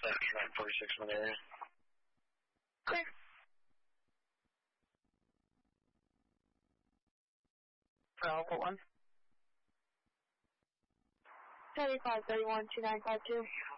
after 946 in the area. Clear. For Alpha 1. 3531-2952.